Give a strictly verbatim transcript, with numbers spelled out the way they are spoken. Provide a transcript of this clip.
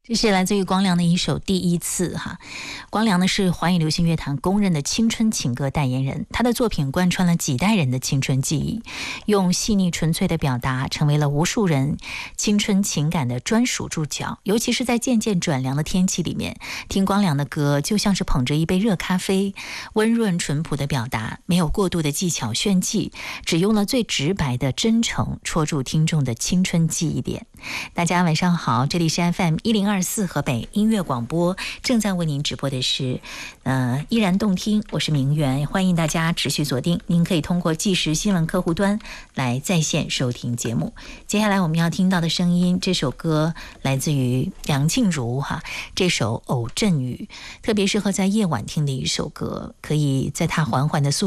这是来自于光良的一首《第一次》哈。光良呢是华语流行乐坛公认的青春情歌代言人，他的作品贯穿了几代人的青春记忆，用细腻纯粹的表达，成为了无数人青春情感的专属注脚。尤其是在渐渐转凉的天气里面，听光良的歌就像是捧着一杯热咖啡，温润淳朴的表达，没有过度的技巧炫技，只用了最直白的真诚，戳住听众的青春记忆点。大家晚上好，这里是 F M 一零二四河北音乐广播，正在为您直播的是呃依然动听，我是明媛，欢迎大家持续锁定，您可以通过即时新闻客户端来在线收听节目。接下来我们要听到的声音，这首歌来自于梁静茹哈，这首《偶阵雨》特别适合在夜晚听的一首歌，可以在它缓缓的速